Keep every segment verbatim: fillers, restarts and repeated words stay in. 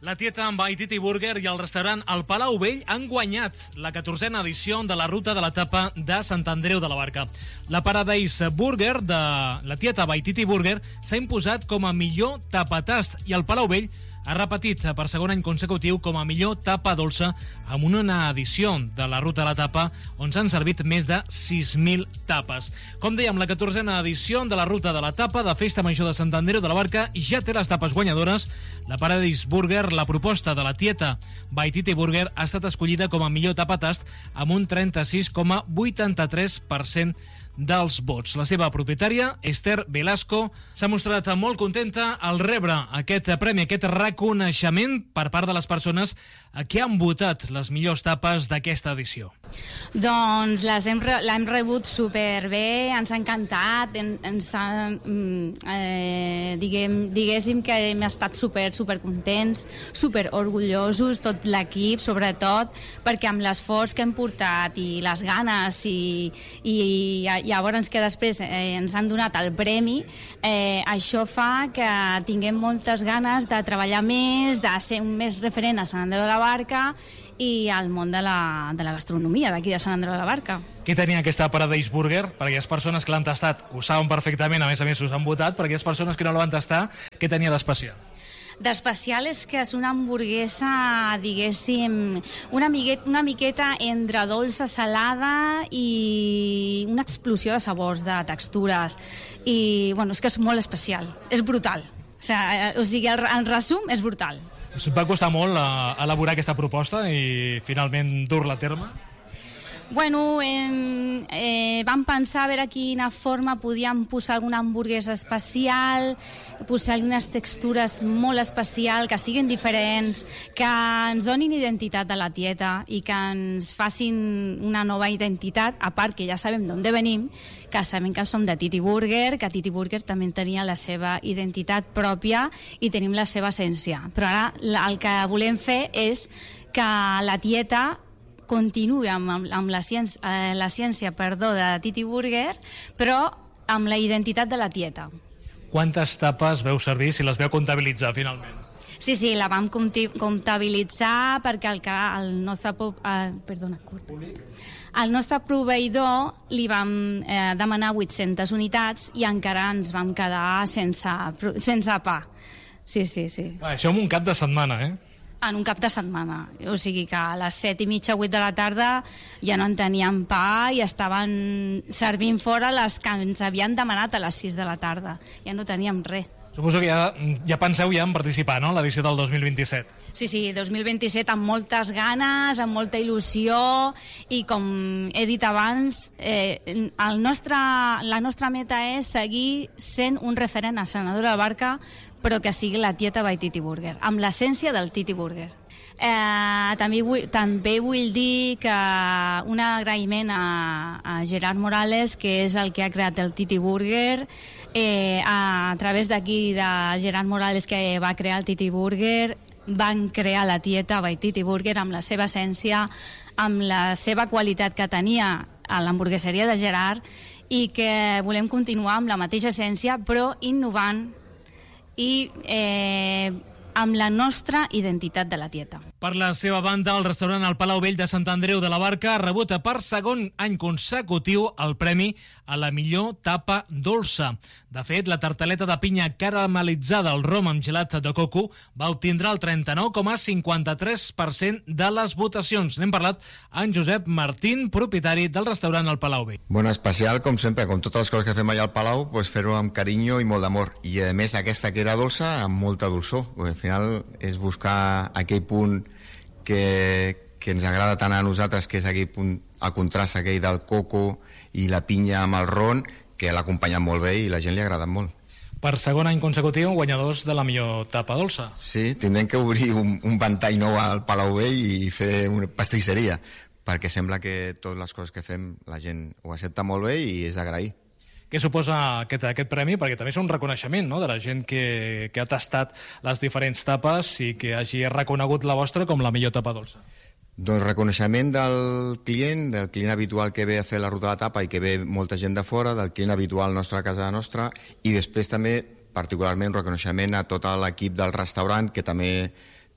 La Tieta amb Waititi Burger i el restaurant El Palau Vell han guanyat la catorzena edició de la ruta de la tapa de Sant Andreu de la Barca. La Paradise Burger de la Tieta Waititi Burger s'ha imposat com a millor tapatast i el Palau Vell ha repetit per segon any consecutiu com a millor tapa dolça amb una edició de la ruta de la tapa on s'han servit més de sis mil tapes. Com dèiem, la catorzena edició de la ruta de la tapa de Festa Major de Sant Andreu de la Barca ja té les tapes guanyadores. La Paradise Burger, la proposta de la Tieta Waititi Burger, ha estat escollida com a millor tapatast amb un trenta-sis coma vuitanta-tres per cent dels vots. La seva propietària, Esther Velasco, s'ha mostrat molt contenta al rebre aquest premi, aquest reconeixement per part de les persones que han votat les millors tapes d'aquesta edició. Doncs les hem, l'hem rebut superbé, ens ha encantat, en, ens ha, eh, diguem, diguéssim que hem estat super, super contents, super orgullosos, tot l'equip, sobretot, perquè amb l'esforç que hem portat i les ganes i, i, i llavors que després eh, ens han donat el premi, eh, això fa que tinguem moltes ganes de treballar més, de ser un més referent a Sant Andreu de la Barca i al món de la, de la gastronomia d'aquí de Sant Andreu de la Barca. Què tenia aquesta Paradise Burger? Per aquelles persones que l'han tastat ho saben perfectament, a més a més us han votat. Per aquelles persones que no la van tastar, què tenia d'especial? D'especial és que és una hamburguesa, diguéssim, una, miqueta, una miqueta entre dolça, salada i una explosió de sabors, de textures. I, bueno, és que és molt especial, és brutal. O sigui, o sigui el, el resum és brutal. Us va costar molt a, elaborar aquesta proposta i finalment dur-la a terme? Bueno, eh, eh, vam pensar a veure quina forma podíem posar alguna hamburguesa especial, posar unes textures molt especials, que siguin diferents, que ens donin identitat a la Tieta i que ens facin una nova identitat, a part que ja sabem d'on venim, que sabem que som de Titi Burger, que Titi Burger també tenia la seva identitat pròpia i tenim la seva essència. Però ara el que volem fer és que la Tieta continuï amb, amb, amb la, ciència, eh, la ciència perdó, de Titi Burger, però amb la identitat de la Tieta. Quantes tapes veu servir, si les veu comptabilitzar finalment? Sí, sí, la vam comptabilitzar perquè el, el nostre... Eh, perdona, curt. Al nostre proveïdor li vam eh, demanar vuit-centes unitats i encara ens vam quedar sense, sense pa. Sí, sí, sí. Ah, això en un cap de setmana, eh? En un cap de setmana, o sigui que a les set i mitja, vuit de la tarda ja no en teníem pa i estaven servint fora les que ens havien demanat a les sis de la tarda, ja no teníem res. Suposo que ja, ja penseu ja en participar, no?, a l'edició del dos mil vint-i-set. Sí, sí, dos mil vint-i-set amb moltes ganes, amb molta il·lusió i com he dit abans, eh, el nostre, la nostra meta és seguir sent un referent a Sant Andreu de la Barca, però que sigui la Tieta Waititi Burger, amb l'essència del Titi Burger. Eh, també, vull, també vull dir que un agraïment a, a Gerard Morales, que és el que ha creat el Titi Burger, eh, a, a través d'aquí de Gerard Morales, que va crear el Titi Burger, van crear la Tieta Waititi Burger amb la seva essència, amb la seva qualitat que tenia a l'hamburgueseria de Gerard, i que volem continuar amb la mateixa essència, però innovant i eh, amb la nostra identitat de la Tieta. Per la seva banda, el restaurant El Palau Vell de Sant Andreu de la Barca ha rebut per segon any consecutiu el premi a la millor tapa dolça. De fet, la tartaleta de pinya caramelitzada al rom amb gelat de coco va obtindre el trenta-nou coma cinquanta-tres per cent de les votacions. N'hem parlat amb Josep Martín, propietari del restaurant El Palau Vell. Bueno, especial, com sempre, com totes les coses que fem allà al Palau, pues fer-ho amb carinyo i molt d'amor. I, a més, aquesta que era dolça, amb molta dolçor. Al final és buscar aquell punt que, que ens agrada tant a nosaltres, que és aquell punt, el contrast aquell del coco i la pinya amb el ron, que l'ha acompanyat molt bé i la gent li ha agradat molt. Per segon any consecutiu, guanyadors de la millor tapa dolça. Sí, tindrem que obrir un, un ventall nou al Palau Vell i fer una pastisseria, perquè sembla que totes les coses que fem la gent ho accepta molt bé i és d'agrair. Què suposa aquest, aquest premi? Perquè també és un reconeixement, no?, de la gent que, que ha tastat les diferents tapes i que hagi reconegut la vostra com la millor tapa dolça. Doncs reconeixement del client, del client habitual que ve a fer la ruta de la tapa i que ve molta gent de fora, del client habitual nostre a casa nostra, i després també particularment reconeixement a tot l'equip del restaurant, que també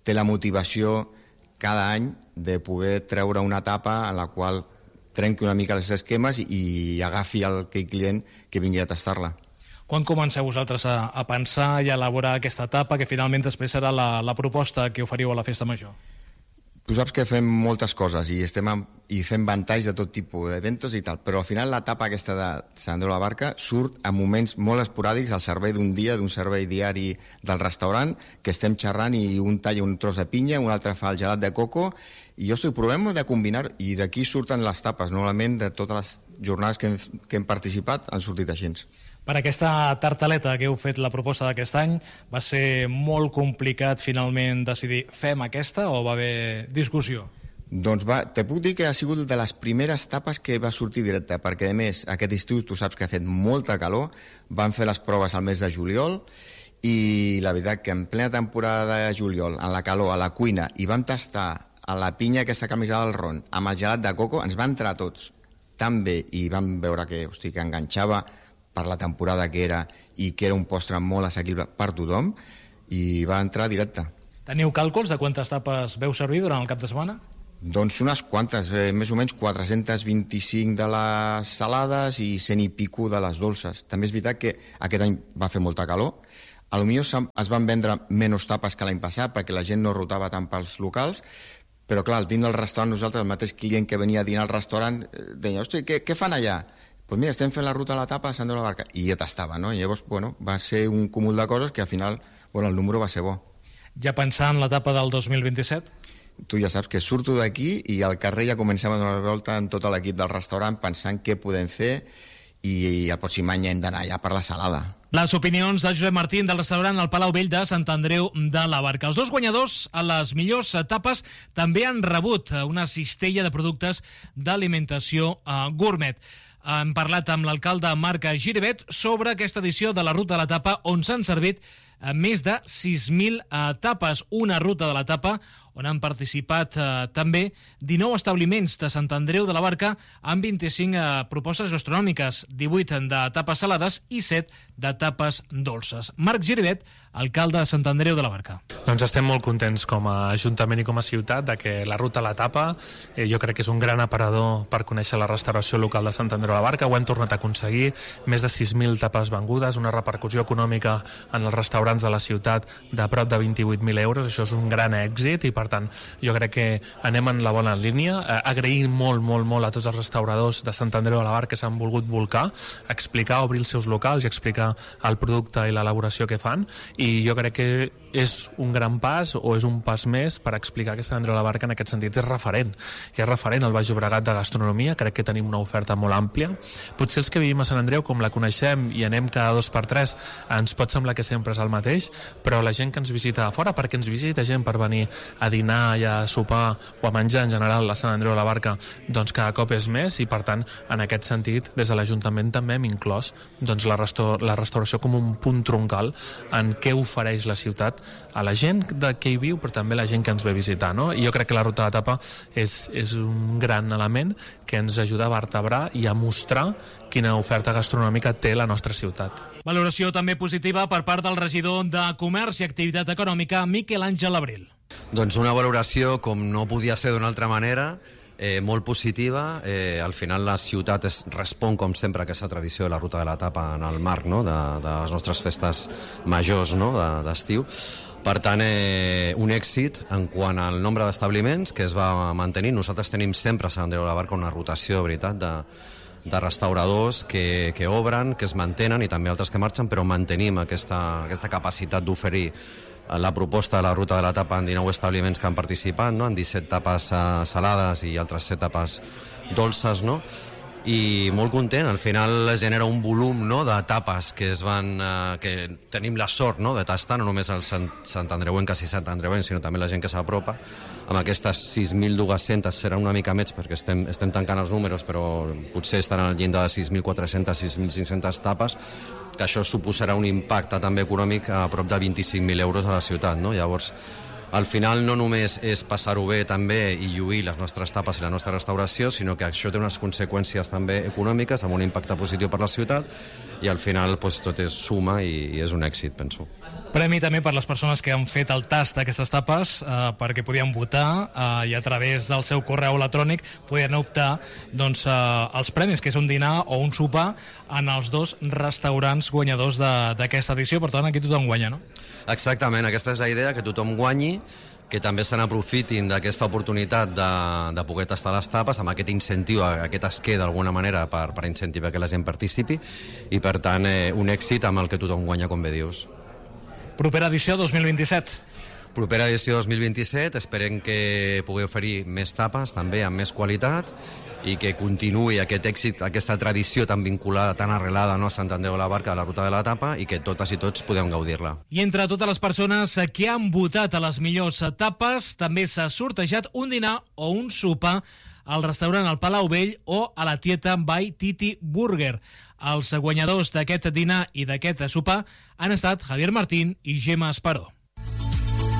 té la motivació cada any de poder treure una etapa en la qual trenqui una mica els esquemes i, i agafi el, aquell client que vingui a tastar-la. Quan comenceu vosaltres a, a pensar i a elaborar aquesta etapa, que finalment després serà la, la proposta que oferiu a la Festa Major? Tu saps que fem moltes coses i, estem amb, i fem ventalls de tot tipus d'eventos i tal, però al final l'etapa aquesta de Sant Andreu de la Barca surt en moments molt esporàdics al servei d'un dia, d'un servei diari del restaurant, que estem xerrant i un talla un tros de pinya, un altre fa el gelat de coco, i jo estic provem de combinar, i d'aquí surten les tapes. Normalment de totes les jornades que hem, que hem participat han sortit així. Per aquesta tartaleta que heu fet la proposta d'aquest any, va ser molt complicat finalment decidir fem aquesta o va haver discussió? Doncs va, te puc dir que ha sigut de les primeres tapes que va sortir directe, perquè a més aquest estiu tu saps que ha fet molta calor, van fer les proves al mes de juliol i la veritat que en plena temporada de juliol, en la calor, a la cuina, i vam tastar a la pinya aquesta camisada del ron amb el gelat de coco, ens va entrar tots tan bé i vam veure que, hosti, que enganxava per la temporada que era i que era un postre molt assequible per tothom i va entrar directe. Teniu càlculs de quantes tapes veu servir durant el cap de setmana? Doncs unes quantes, eh, més o menys quatre-cents vint-i-cinc de les salades i cent i pico de les dolces. També és veritat que aquest any va fer molta calor, a lo millor es van vendre menys tapes que l'any passat perquè la gent no rotava tant pels locals, però clar, al dins del restaurant nosaltres, el mateix client que venia a dinar al restaurant deia, hosti, què, què fan allà? Doncs pues mira, estem fent la ruta a la tapa de Sant Andreu de la Barca, i ja tastava, no? I llavors, bueno, va ser un cúmul de coses que al final, bueno, el número va ser bo. Ja pensant en l'etapa del dos mil vint-i-set? Tu ja saps que surto d'aquí i al carrer ja comencem a donar la volta amb tot l'equip del restaurant pensant què podem fer i el pròxim any hem d'anar allà per la salada. Les opinions de Josep Martín del restaurant El Palau Vell de Sant Andreu de la Barca. Els dos guanyadors a les millors etapes també han rebut una cistella de productes d'alimentació eh, gourmet. Hem parlat amb l'alcalde Marc Giribet sobre aquesta edició de la Ruta de l'Etapa on s'han servit més de sis mil etapes, una ruta de l'etapa on han participat eh, també dinou establiments de Sant Andreu de la Barca amb vint-i-cinc eh, propostes gastronòmiques, divuit d'etapes salades i set d'etapes dolces. Marc Giribet, alcalde de Sant Andreu de la Barca. Doncs estem molt contents com a Ajuntament i com a ciutat de que la ruta a l'etapa eh, jo crec que és un gran aparador per conèixer la restauració local de Sant Andreu de la Barca. Ho hem tornat a aconseguir, més de sis mil tapes vengudes, una repercussió econòmica en els restaurants de la ciutat de prop de vint-i-vuit mil euros. Això és un gran èxit i per tant jo crec que anem en la bona línia. Eh, agrair molt, molt, molt a tots els restauradors de Sant Andreu de la Barca que s'han volgut volcar, explicar, obrir els seus locals i explicar el producte i l'elaboració que fan, i jo crec que és un gran pas o és un pas més per explicar que Sant Andreu de la Barca en aquest sentit és referent, i és referent al Baix Llobregat de gastronomia. Crec que tenim una oferta molt àmplia. Potser els que vivim a Sant Andreu, com la coneixem i anem cada dos per tres, ens pot semblar que sempre és el mateix, però la gent que ens visita a fora, perquè ens visita gent per venir a dinar i a sopar o a menjar en general a Sant Andreu de la Barca, doncs cada cop és més, i per tant en aquest sentit des de l'Ajuntament també hem inclòs doncs, la, restaur la restauració com un punt troncal en què ofereix la ciutat a la gent de què hi viu, però també la gent que ens ve a visitar, no? I jo crec que la ruta d'etapa és, és un gran element que ens ajuda a vertebrar i a mostrar quina oferta gastronòmica té la nostra ciutat. Valoració també positiva per part del regidor de Comerç i Activitat Econòmica, Miquel Àngel Abril. Doncs una valoració com no podia ser d'una altra manera, eh, molt positiva. Eh, al final la ciutat es respon, com sempre, a aquesta tradició de la ruta de l'etapa en el marc, no?, de, de les nostres festes majors, no?, d'estiu. Per tant, eh, un èxit en quant al nombre d'establiments que es va mantenir. Nosaltres tenim sempre a Sant Andreu de la Barca una rotació, de veritat, de, de restauradors que, que obren, que es mantenen, i també altres que marxen, però mantenim aquesta, aquesta capacitat d'oferir la proposta de la ruta de l'etapa en dinou establiments que han participat, no?, en disset tapes uh, salades i altres set tapes dolces, no?, i molt content. Al final es genera un volum, no?, de tapes que es van, uh, que tenim la sort, no?, de tastar, no només els Sant, Sant Andreuenques i Sant Andreuencs, sinó també la gent que s'apropa. Amb aquestes sis mil dues-centes seran una mica més perquè estem, estem tancant els números, però potser estaran al llindar de sis mil quatre-centes, sis mil cinc-centes tapes, que això suposarà un impacte també econòmic a prop de vint-i-cinc mil euros a la ciutat, no? Llavors, Al final no només és passar-ho bé també i lluir les nostres tapes i la nostra restauració, sinó que això té unes conseqüències també econòmiques amb un impacte positiu per la ciutat i al final doncs, tot és suma i, i és un èxit, penso. Premi també per les persones que han fet el tast d'aquestes tapes eh, perquè podien votar eh, i a través del seu correu electrònic podien optar doncs, eh, els premis, que és un dinar o un sopar en els dos restaurants guanyadors d'aquesta edició. Per tant, aquí tothom guanya, no? Exactament, aquesta és la idea, que tothom guanyi, que també se n'aprofitin d'aquesta oportunitat de, de poder tastar les tapes, amb aquest incentiu, aquest esquer d'alguna manera per, per incentivar que la gent participi i per tant eh, un èxit amb el que tothom guanya, com bé dius. Propera edició dos mil vint-i-set. Propera edició dos mil vint-i-set, esperem que pugui oferir més tapes, també amb més qualitat, i que continuï aquest èxit, aquesta tradició tan vinculada, tan arrelada, no, a Sant Andreu de la Barca, a la ruta de la tapa, i que totes i tots podem gaudir-la. I entre totes les persones que han votat a les millors tapes, també s'ha sortejat un dinar o un sopar al restaurant El Palau Vell o a la Tieta by Titi Burger. Els guanyadors d'aquest dinar i d'aquest sopar han estat Javier Martín i Gemma Esparó.